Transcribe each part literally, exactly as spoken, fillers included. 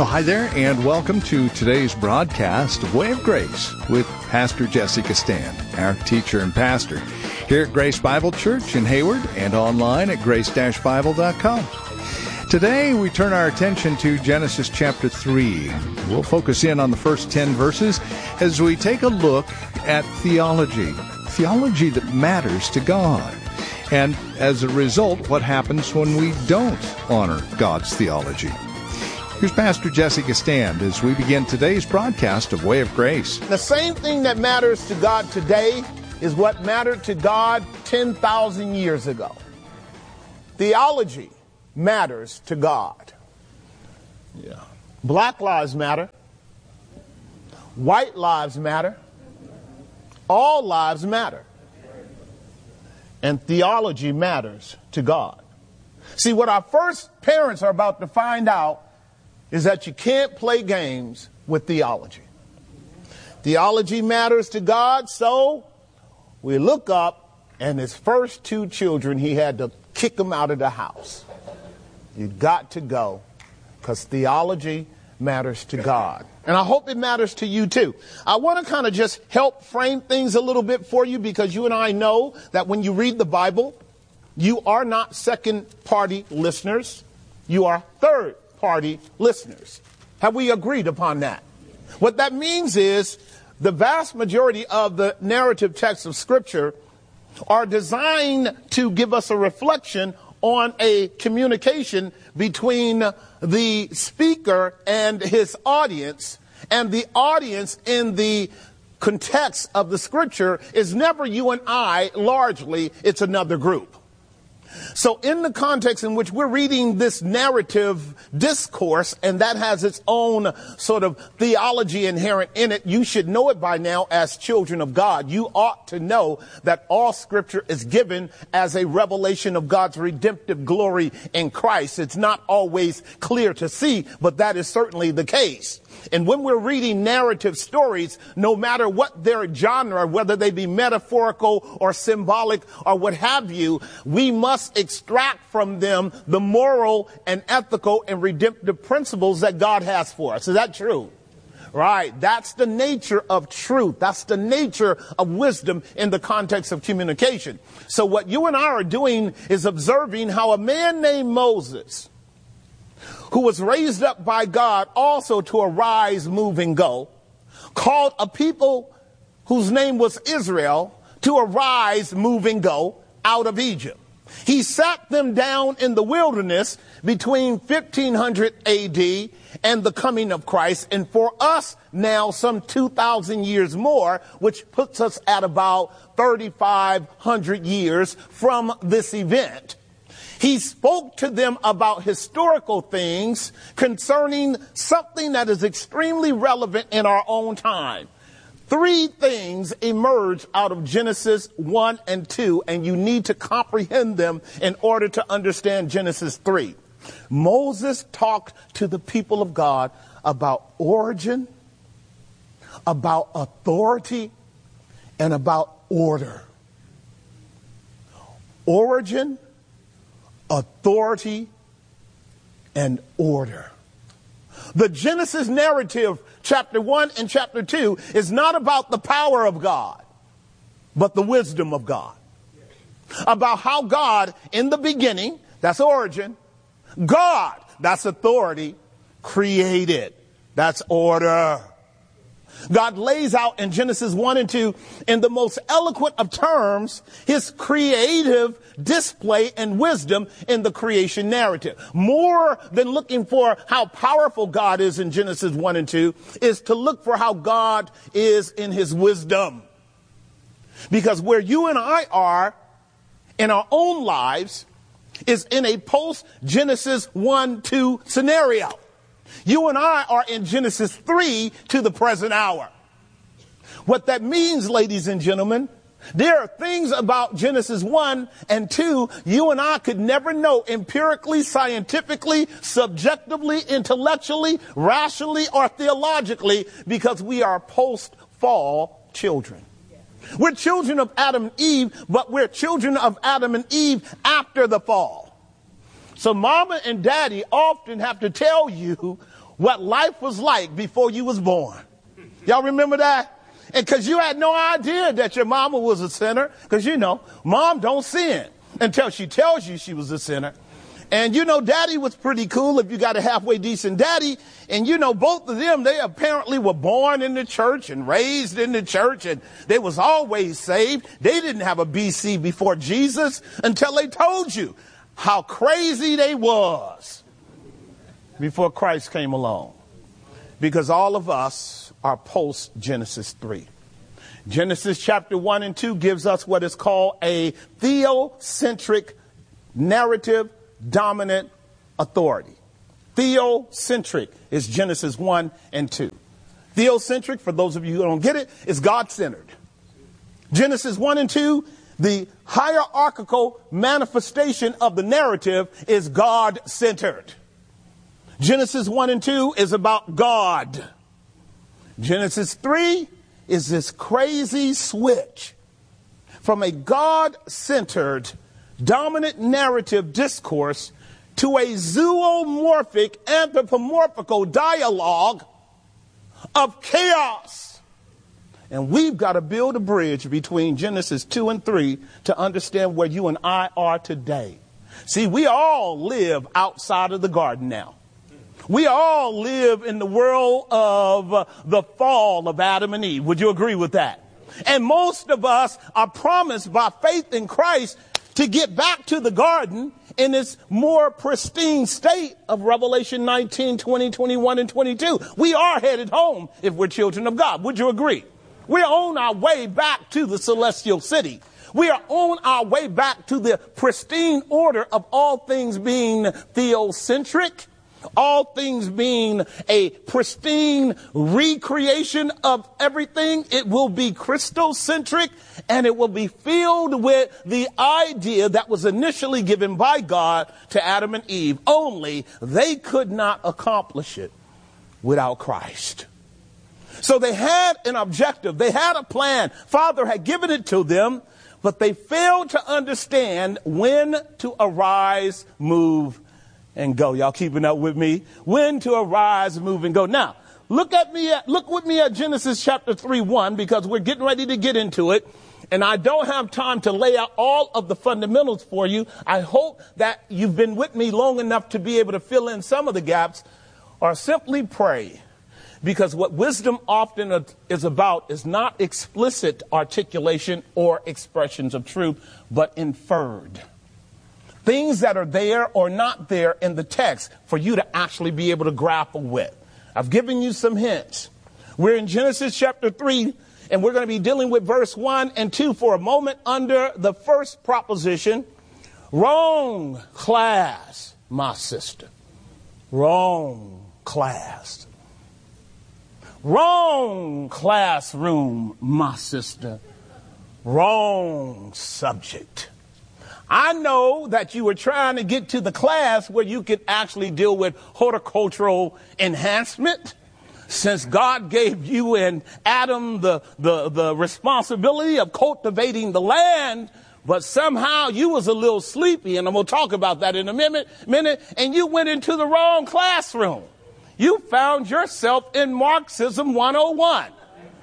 So hi there, and welcome to today's broadcast of Way of Grace with Pastor Jesse Castan, our teacher and pastor, here at Grace Bible Church in Hayward and online at grace dash bible dot com. Today we turn our attention to Genesis chapter three. We'll focus in on the first ten verses as we take a look at theology, theology that matters to God. And as a result, what happens when we don't honor God's theology. Here's Pastor Jesse Castan as we begin today's broadcast of Way of Grace. The same thing that matters to God today is what mattered to God ten thousand years ago. Theology matters to God. Yeah. Black lives matter. White lives matter. All lives matter. And theology matters to God. See, what our first parents are about to find out is that you can't play games with theology. Theology matters to God, so we look up, and his first two children, he had to kick them out of the house. You got to go, because theology matters to God. And I hope it matters to you too. I want to kind of just help frame things a little bit for you, because you and I know that when you read the Bible, you are not second-party listeners. You are third-party listeners. Have we agreed upon that? What that means is the vast majority of the narrative texts of Scripture are designed to give us a reflection on a communication between the speaker and his audience, and the audience in the context of the Scripture is never you and I. Largely, it's another group. So in the context in which we're reading this narrative discourse, and that has its own sort of theology inherent in it, you should know it by now as children of God. You ought to know that all Scripture is given as a revelation of God's redemptive glory in Christ. It's not always clear to see, but that is certainly the case. And when we're reading narrative stories, no matter what their genre, whether they be metaphorical or symbolic or what have you, we must extract from them the moral and ethical and redemptive principles that God has for us. Is that true? Right. That's the nature of truth. That's the nature of wisdom in the context of communication. So what you and I are doing is observing how a man named Moses, who was raised up by God also to arise, move, and go, called a people whose name was Israel to arise, move, and go out of Egypt. He sat them down in the wilderness between fifteen hundred A D and the coming of Christ, and for us now some two thousand years more, which puts us at about thirty-five hundred years from this event. He spoke to them about historical things concerning something that is extremely relevant in our own time. Three things emerge out of Genesis one and two, and you need to comprehend them in order to understand Genesis three. Moses talked to the people of God about origin, about authority, and about order. Origin, authority, and order. The Genesis narrative, chapter one and chapter two, is not about the power of God, but the wisdom of God. About how God, in the beginning, that's origin, God, that's authority, created, that's order. God lays out in Genesis one and two, in the most eloquent of terms, his creative display and wisdom in the creation narrative. More than looking for how powerful God is in Genesis one and two, is to look for how God is in his wisdom. Because where you and I are in our own lives is in a post-Genesis one two scenario. You and I are in Genesis three to the present hour. What that means, ladies and gentlemen, there are things about Genesis one and two you and I could never know empirically, scientifically, subjectively, intellectually, rationally, or theologically, because we are post-fall children. We're children of Adam and Eve, but we're children of Adam and Eve after the fall. So mama and daddy often have to tell you what life was like before you was born. Y'all remember that? And because you had no idea that your mama was a sinner, because you know, mom don't sin until she tells you she was a sinner. And you know, daddy was pretty cool if you got a halfway decent daddy. And you know, both of them, they apparently were born in the church and raised in the church, and they was always saved. They didn't have a B C before Jesus until they told you how crazy they was before Christ came along. Because all of us are post Genesis three. Genesis chapter one and two gives us what is called a theocentric narrative dominant authority. Theocentric is Genesis one and two. Theocentric, for those of you who don't get it, is God-centered. Genesis one and two, the hierarchical manifestation of the narrative is God-centered. Genesis one and two is about God. Genesis three is this crazy switch from a God-centered dominant narrative discourse to a zoomorphic anthropomorphical dialogue of chaos. And we've got to build a bridge between Genesis two and three to understand where you and I are today. See, we all live outside of the garden now. We all live in the world of uh, the fall of Adam and Eve. Would you agree with that? And most of us are promised by faith in Christ to get back to the garden in its more pristine state of Revelation nineteen, twenty, twenty-one, and twenty-two. We are headed home if we're children of God. Would you agree? We're on our way back to the celestial city. We are on our way back to the pristine order of all things being theocentric, all things being a pristine recreation of everything. It will be Christocentric, and it will be filled with the idea that was initially given by God to Adam and Eve. Only they could not accomplish it without Christ. So they had an objective. They had a plan. Father had given it to them, but they failed to understand when to arise, move, and go. Y'all keeping up with me? When to arise, move, and go. Now, look at me at, look with me at Genesis chapter three, one, because we're getting ready to get into it. And I don't have time to lay out all of the fundamentals for you. I hope that you've been with me long enough to be able to fill in some of the gaps, or simply pray. Because what wisdom often is about is not explicit articulation or expressions of truth, but inferred. Things that are there or not there in the text for you to actually be able to grapple with. I've given you some hints. We're in Genesis chapter three, and we're going to be dealing with verse one and two for a moment under the first proposition. Wrong class, my sister. Wrong class. Wrong classroom, my sister. Wrong subject. I know that you were trying to get to the class where you could actually deal with horticultural enhancement, since God gave you and Adam the, the, the responsibility of cultivating the land, but somehow you was a little sleepy, and I'm going to talk about that in a minute, minute, and you went into the wrong classroom. You found yourself in Marxism one oh one.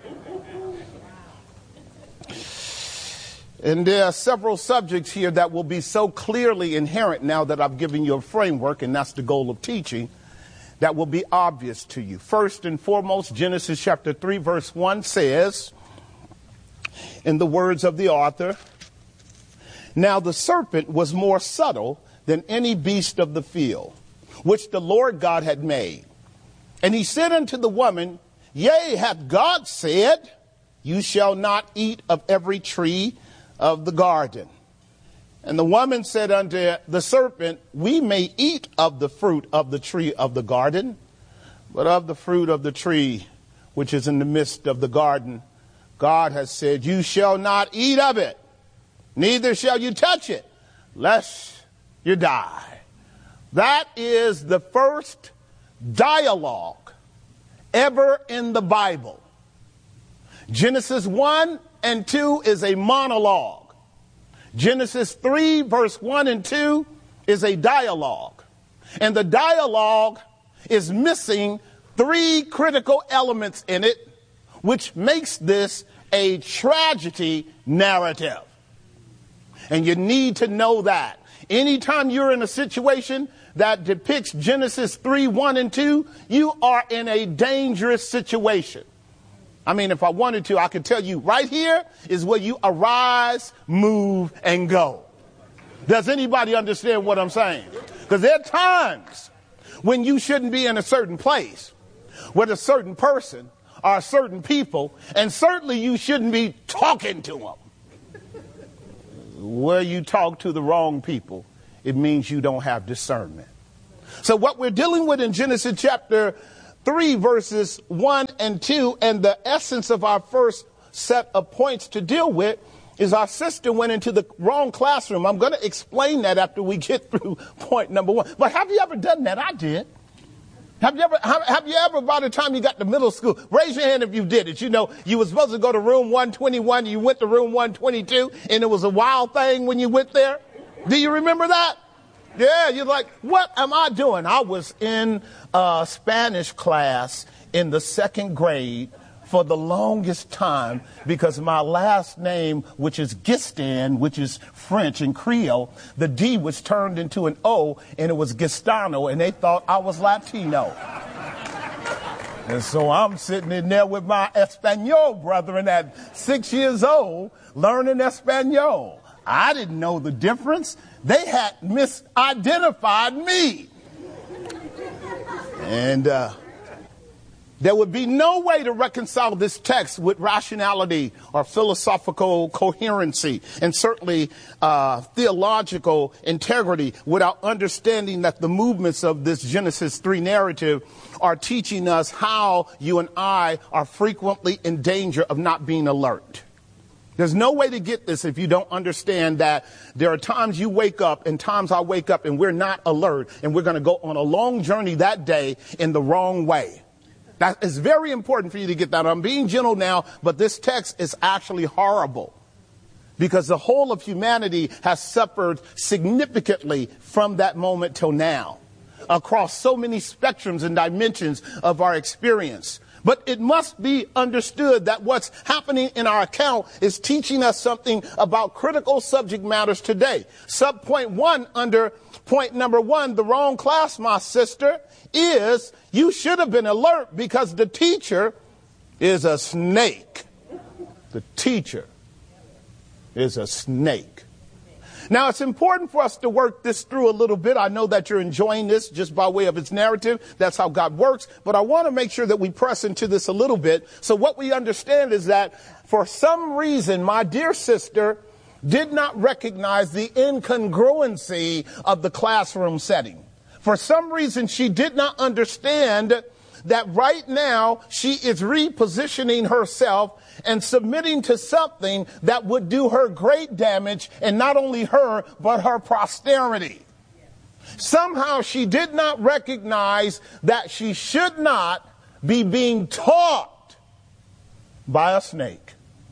And there are several subjects here that will be so clearly inherent now that I've given you a framework, and that's the goal of teaching, that will be obvious to you. First and foremost, Genesis chapter three, verse one says, in the words of the author, "Now the serpent was more subtle than any beast of the field, which the Lord God had made. And he said unto the woman, Yea, hath God said, You shall not eat of every tree of the garden? And the woman said unto the serpent, We may eat of the fruit of the tree of the garden, but of the fruit of the tree which is in the midst of the garden, God has said, You shall not eat of it, neither shall you touch it, lest you die." That is the first dialogue ever in the Bible. Genesis one and two is a monologue. Genesis three, verse one and two is a dialogue. And the dialogue is missing three critical elements in it, which makes this a tragedy narrative. And you need to know that. Anytime you're in a situation that depicts Genesis three, one and two, you are in a dangerous situation. I mean, if I wanted to, I could tell you right here is where you arise, move, and go. Does anybody understand what I'm saying? Because there are times when you shouldn't be in a certain place with a certain person or certain people, and certainly you shouldn't be talking to them. Where you talk to the wrong people, it means you don't have discernment. So what we're dealing with in Genesis chapter three, verses one and two, and the essence of our first set of points to deal with is our sister went into the wrong classroom. I'm going to explain that after we get through point number one. But have you ever done that? I did. Have you ever, have, have you ever, by the time you got to middle school, raise your hand if you did it. You know, you were supposed to go to room one twenty-one, you went to room one twenty-two, and it was a wild thing when you went there. Do you remember that? Yeah, you're like, what am I doing? I was in a Spanish class in the second grade for the longest time because my last name, which is Gistan, which is French and Creole, the D was turned into an O and it was Gistano, and they thought I was Latino. And so I'm sitting in there with my Espanol brethren at six years old learning Espanol. I didn't know the difference. They had misidentified me. And uh, there would be no way to reconcile this text with rationality or philosophical coherency, and certainly uh, theological integrity, without understanding that the movements of this Genesis three narrative are teaching us how you and I are frequently in danger of not being alert. There's no way to get this if you don't understand that there are times you wake up and times I wake up and we're not alert, and we're going to go on a long journey that day in the wrong way. That is very important for you to get that. I'm being gentle now, but this text is actually horrible because the whole of humanity has suffered significantly from that moment till now across so many spectrums and dimensions of our experience. But it must be understood that what's happening in our account is teaching us something about critical subject matters today. Subpoint one under point number one, the wrong class, my sister, is you should have been alert because the teacher is a snake. The teacher is a snake. Now, it's important for us to work this through a little bit. I know that you're enjoying this just by way of its narrative. That's how God works. But I want to make sure that we press into this a little bit. So what we understand is that for some reason, my dear sister did not recognize the incongruency of the classroom setting. For some reason, she did not understand that right now she is repositioning herself and submitting to something that would do her great damage, and not only her, but her posterity. Somehow she did not recognize that she should not be being taught by a snake.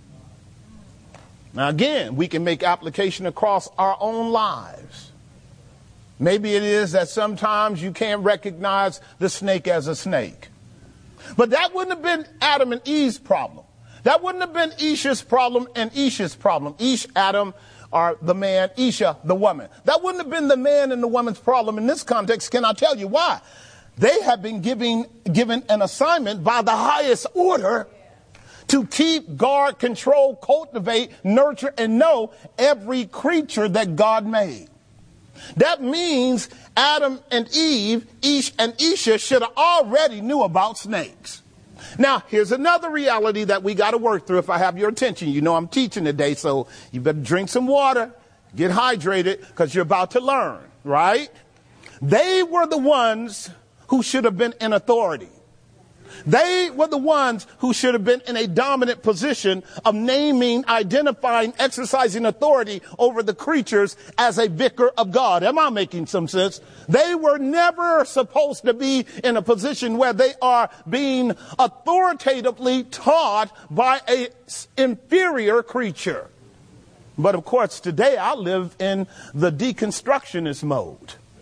Now again, we can make application across our own lives. Maybe it is that sometimes you can't recognize the snake as a snake. But that wouldn't have been Adam and Eve's problem. That wouldn't have been Isha's problem and Isha's problem. Ish, Adam, are the man, Isha, the woman. That wouldn't have been the man and the woman's problem in this context. Can I tell you why? They have been giving, given an assignment by the highest order to keep, guard, control, cultivate, nurture, and know every creature that God made. That means Adam and Eve, Ish and Isha, should have already knew about snakes. Now, here's another reality that we got to work through. If I have your attention, you know I'm teaching today, so you better drink some water, get hydrated, because you're about to learn, right? They were the ones who should have been in authority. They were the ones who should have been in a dominant position of naming, identifying, exercising authority over the creatures as a vicar of God. Am I making some sense? They were never supposed to be in a position where they are being authoritatively taught by an inferior creature. But of course, today I live in the deconstructionist mode.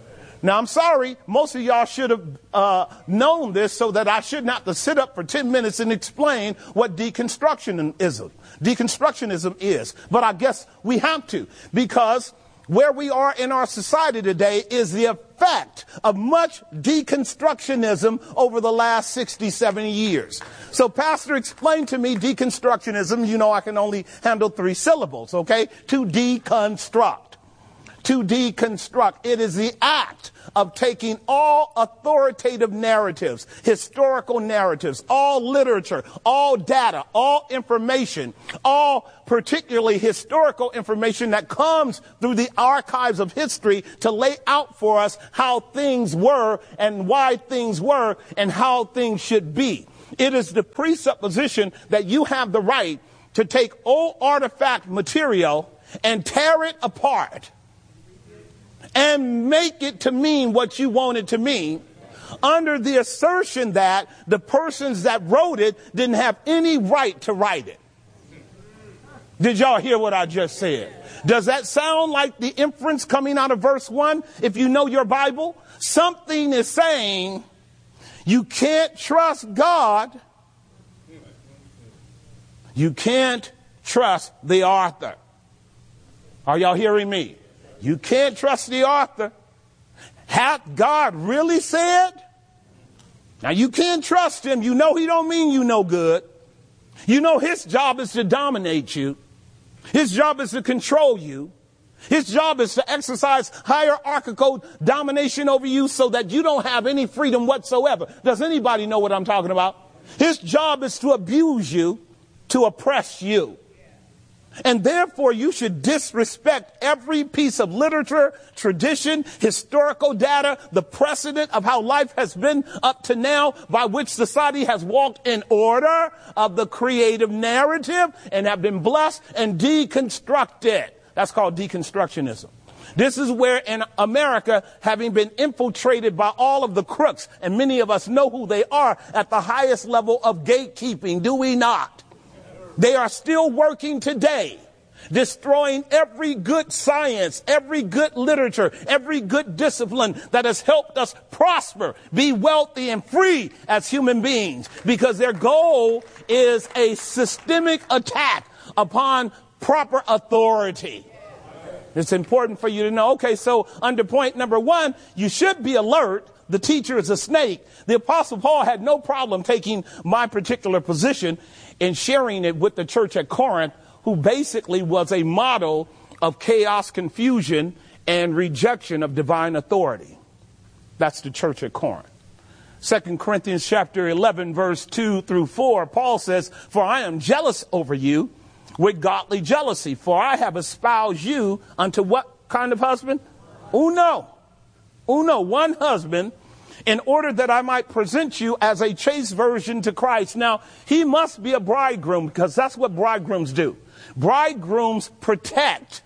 Now, I'm sorry, most of y'all should have uh, known this so that I shouldn't have to sit up for ten minutes and explain what deconstructionism, deconstructionism is. But I guess we have to, because where we are in our society today is the effect of much deconstructionism over the last sixty, seventy years. So, Pastor, explain to me deconstructionism. You know I can only handle three syllables, okay? To deconstruct. To deconstruct. It is the act of taking all authoritative narratives, historical narratives, all literature, all data, all information, all particularly historical information that comes through the archives of history to lay out for us how things were and why things were and how things should be. It is the presupposition that you have the right to take old artifact material and tear it apart and make it to mean what you want it to mean, under the assertion that the persons that wrote it didn't have any right to write it. Did y'all hear what I just said? Does that sound like the inference coming out of verse one? If you know your Bible, something is saying you can't trust God. You can't trust the author. Are y'all hearing me? You can't trust the author. Hath God really said? Now you can't trust him. You know he don't mean you no good. You know his job is to dominate you. His job is to control you. His job is to exercise hierarchical domination over you so that you don't have any freedom whatsoever. Does anybody know what I'm talking about? His job is to abuse you, to oppress you. And therefore, you should disrespect every piece of literature, tradition, historical data, the precedent of how life has been up to now, by which society has walked in order of the creative narrative and have been blessed and deconstructed. That's called deconstructionism. This is where in America, having been infiltrated by all of the crooks, and many of us know who they are at the highest level of gatekeeping, do we not? They are still working today, destroying every good science, every good literature, every good discipline that has helped us prosper, be wealthy and free as human beings, because their goal is a systemic attack upon proper authority. It's important for you to know, okay, so under point number one, you should be alert. The teacher is a snake. The Apostle Paul had no problem taking my particular position and sharing it with the church at Corinth, who basically was a model of chaos, confusion, and rejection of divine authority. That's the church at Corinth. Second Corinthians chapter eleven, verse two through four, Paul says, "For I am jealous over you with godly jealousy, for I have espoused you unto what kind of husband? Uno. Uno, one husband, in order that I might present you as a chaste virgin to Christ." Now, he must be a bridegroom, because that's what bridegrooms do. Bridegrooms protect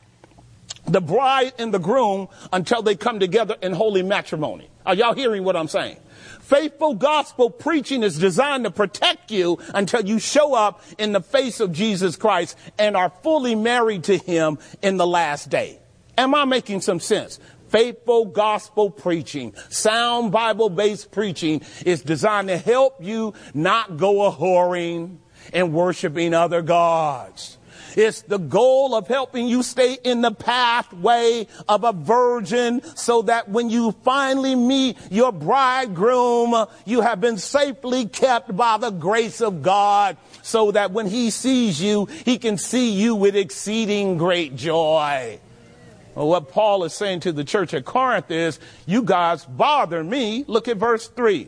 the bride and the groom until they come together in holy matrimony. Are y'all hearing what I'm saying? Faithful gospel preaching is designed to protect you until you show up in the face of Jesus Christ and are fully married to him in the last day. Am I making some sense? Faithful gospel preaching, sound Bible-based preaching is designed to help you not go a-whoring and worshiping other gods. It's the goal of helping you stay in the pathway of a virgin so that when you finally meet your bridegroom, you have been safely kept by the grace of God, so that when he sees you, he can see you with exceeding great joy. Well, what Paul is saying to the church at Corinth is, you guys bother me. Look at verse three.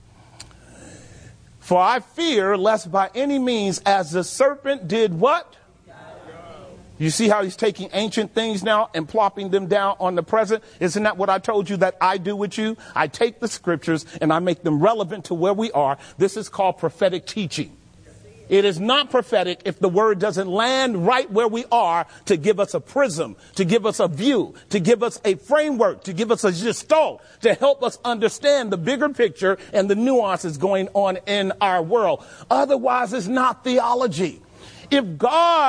"For I fear lest by any means, as the serpent did" what? You see how he's taking ancient things now and plopping them down on the present? Isn't that what I told you that I do with you? I take the scriptures and I make them relevant to where we are. This is called prophetic teaching. It is not prophetic if the word doesn't land right where we are to give us a prism, to give us a view, to give us a framework, to give us a gestalt, to help us understand the bigger picture and the nuances going on in our world. Otherwise, it's not theology. If God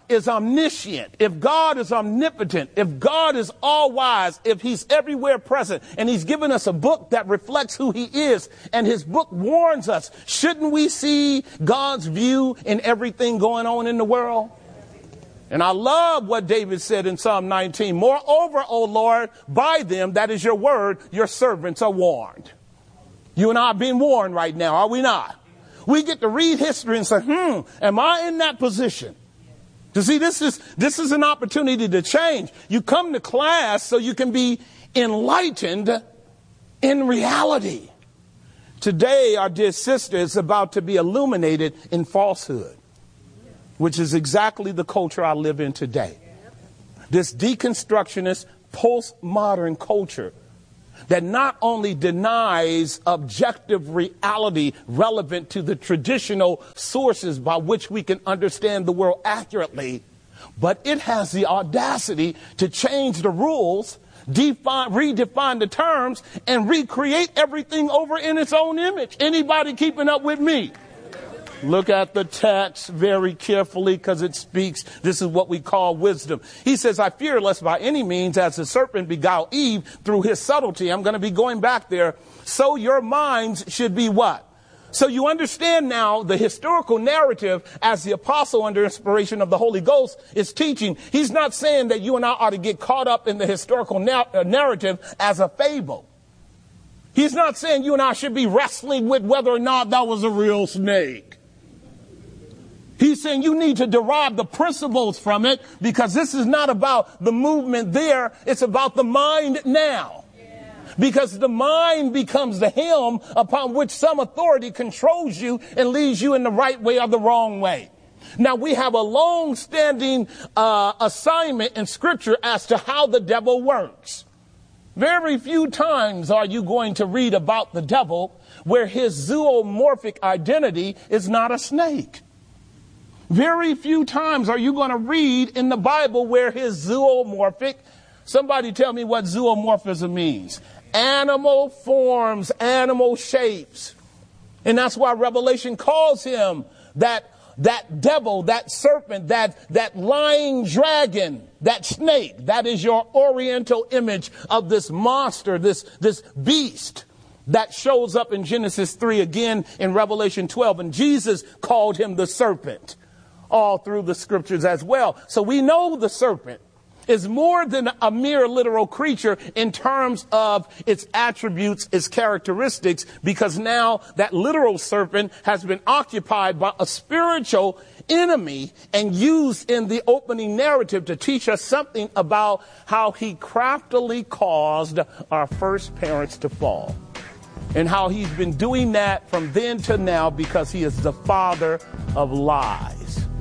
is omniscient, if God is omnipotent, if God is all-wise, if he's everywhere present, and he's given us a book that reflects who he is, and his book warns us, shouldn't we see God's view in everything going on in the world? And I love what David said in Psalm nineteen. Moreover, O Lord, by them, that is your word, your servants are warned. You and I are being warned right now, are we not? We get to read history and say, hmm, am I in that position? You see, this is, this is an opportunity to change. You come to class so you can be enlightened in reality. Today, our dear sister is about to be illuminated in falsehood, which is exactly the culture I live in today. This deconstructionist, postmodern culture that not only denies objective reality relevant to the traditional sources by which we can understand the world accurately, but it has the audacity to change the rules, define, redefine the terms, and recreate everything over in its own image. Anybody keeping up with me? Look at the text very carefully because it speaks. This is what we call wisdom. He says, I fear lest by any means as the serpent beguiled Eve through his subtlety. I'm going to be going back there. So your minds should be what? So you understand now the historical narrative as the apostle under inspiration of the Holy Ghost is teaching. He's not saying that you and I ought to get caught up in the historical na- uh, narrative as a fable. He's not saying you and I should be wrestling with whether or not that was a real snake. He's saying you need to derive the principles from it because this is not about the movement there. It's about the mind now. Yeah. Because the mind becomes the helm upon which some authority controls you and leads you in the right way or the wrong way. Now, we have a long-standing uh, assignment in Scripture as to how the devil works. Very few times are you going to read about the devil where his zoomorphic identity is not a snake. Very few times are you going to read in the Bible where his zoomorphic, somebody tell me what zoomorphism means. Animal forms, animal shapes. And that's why Revelation calls him that, that devil, that serpent, that, that lying dragon, that snake. That is your oriental image of this monster, this, this beast that shows up in Genesis three, again in Revelation twelve. And Jesus called him the serpent all through the scriptures as well. So we know the serpent is more than a mere literal creature in terms of its attributes, its characteristics, because now that literal serpent has been occupied by a spiritual enemy and used in the opening narrative to teach us something about how he craftily caused our first parents to fall. And how he's been doing that from then to now because he is the father of lies.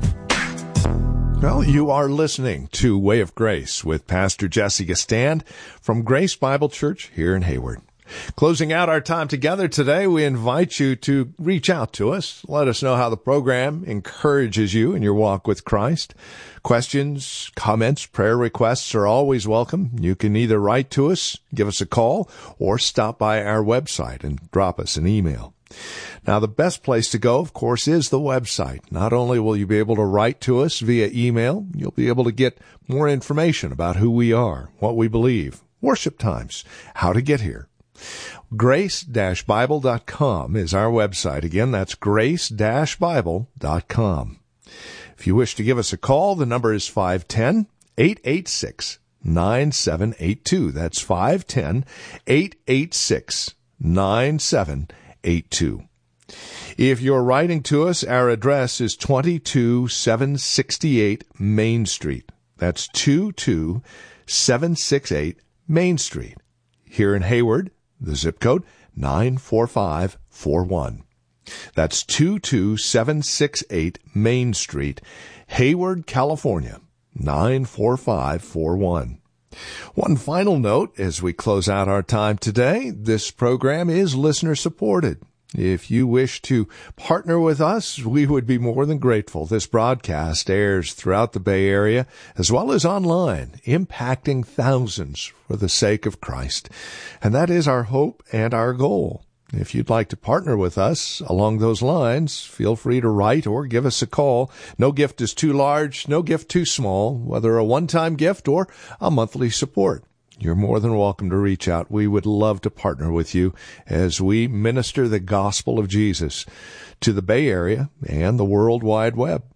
Well, you are listening to Way of Grace with Pastor Jesse Gistand from Grace Bible Church here in Hayward. Closing out our time together today, we invite you to reach out to us. Let us know how the program encourages you in your walk with Christ. Questions, comments, prayer requests are always welcome. You can either write to us, give us a call, or stop by our website and drop us an email. Now, the best place to go, of course, is the website. Not only will you be able to write to us via email, you'll be able to get more information about who we are, what we believe, worship times, how to get here. grace dash bible dot com is our website. Again, that's grace dash bible dot com. If you wish to give us a call, the number is five one zero, eight eight six, nine seven eight two. That's five one zero, eight eight six, nine seven eight two. If you're writing to us, our address is two seven six eight Main Street. That's two two seven six eight Main Street. Here in Hayward, the zip code nine four five four one. That's two two seven six eight Main Street, Hayward, California, nine four five four one. One final note as we close out our time today, this program is listener supported. If you wish to partner with us, we would be more than grateful. This broadcast airs throughout the Bay Area as well as online, impacting thousands for the sake of Christ. And that is our hope and our goal. If you'd like to partner with us along those lines, feel free to write or give us a call. No gift is too large, no gift too small, whether a one-time gift or a monthly support. You're more than welcome to reach out. We would love to partner with you as we minister the gospel of Jesus to the Bay Area and the World Wide Web.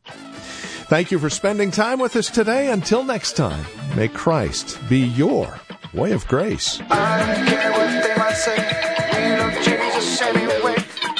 Thank you for spending time with us today. Until next time, may Christ be your way of grace. I don't care what they might say. We love Jesus anyway.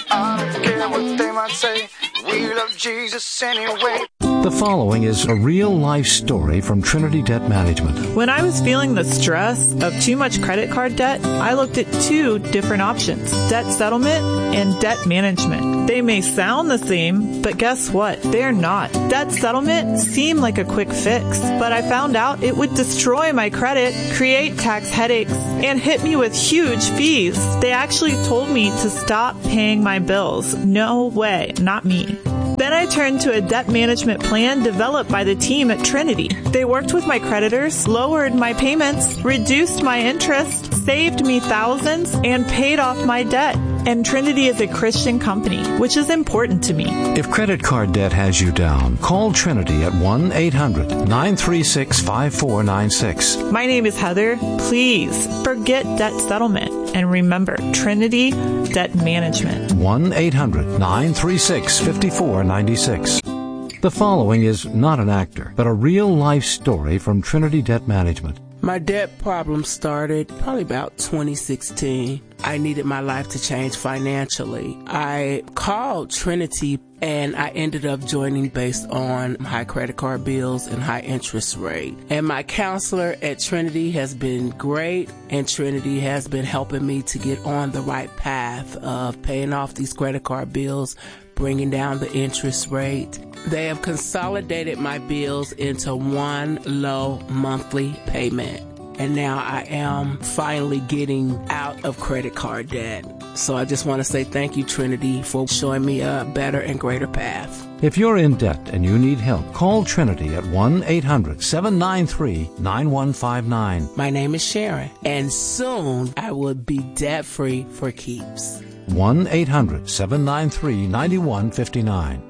I don't care what they might say. We love Jesus anyway. The following is a real-life story from Trinity Debt Management. When I was feeling the stress of too much credit card debt, I looked at two different options, debt settlement and debt management. They may sound the same, but guess what? They're not. Debt settlement seemed like a quick fix, but I found out it would destroy my credit, create tax headaches, and hit me with huge fees. They actually told me to stop paying my bills. No way, not me. Then I turned to a debt management plan developed by the team at Trinity. They worked with my creditors, lowered my payments, reduced my interest, saved me thousands, and paid off my debt. And Trinity is a Christian company, which is important to me. If credit card debt has you down, call Trinity at one eight hundred nine three six five four nine six. My name is Heather. Please forget debt settlement and remember Trinity Debt Management. one eight hundred nine three six five four nine six. The following is not an actor, but a real-life story from Trinity Debt Management. My debt problem started probably about twenty sixteen. I needed my life to change financially. I called Trinity and I ended up joining based on high credit card bills and high interest rate. And my counselor at Trinity has been great, and Trinity has been helping me to get on the right path of paying off these credit card bills, bringing down the interest rate. They have consolidated my bills into one low monthly payment. And now I am finally getting out of credit card debt. So I just want to say thank you, Trinity, for showing me a better and greater path. If you're in debt and you need help, call Trinity at one eight hundred seven nine three nine one five nine. My name is Sharon, and soon I will be debt-free for keeps. one eight hundred seven nine three nine one five nine.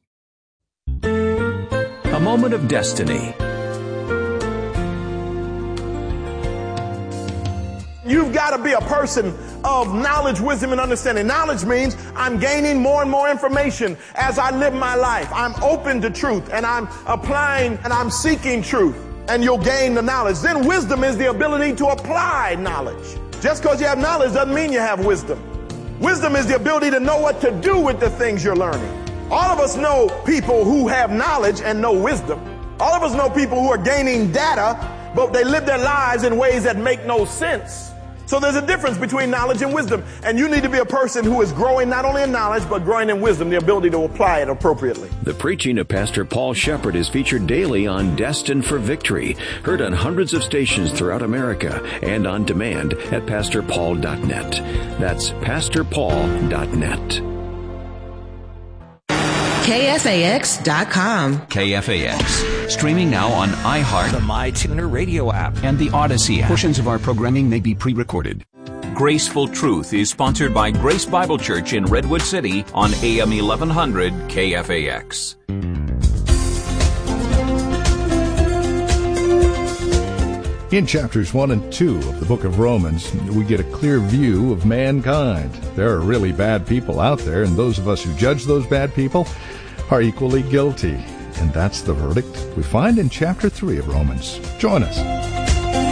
A moment of destiny. You've got to be a person of knowledge, wisdom, and understanding. Knowledge means I'm gaining more and more information as I live my life. I'm open to truth, and I'm applying, and I'm seeking truth, and you'll gain the knowledge. Then wisdom is the ability to apply knowledge. Just because you have knowledge doesn't mean you have wisdom. Wisdom is the ability to know what to do with the things you're learning. All of us know people who have knowledge and no wisdom. All of us know people who are gaining data, but they live their lives in ways that make no sense. So there's a difference between knowledge and wisdom. And you need to be a person who is growing not only in knowledge, but growing in wisdom, the ability to apply it appropriately. The preaching of Pastor Paul Shepherd is featured daily on Destined for Victory, heard on hundreds of stations throughout America and on demand at pastor paul dot net. That's pastor paul dot net. K F A X dot com. K F A X. Streaming now on iHeart, the MyTuner radio app, and the Odyssey app. Portions of our programming may be pre-recorded. Graceful Truth is sponsored by Grace Bible Church in Redwood City on A M eleven hundred K F A X. In chapters one and two of the book of Romans, we get a clear view of mankind. There are really bad people out there, and those of us who judge those bad people are equally guilty. And that's the verdict we find in chapter three of Romans. Join us.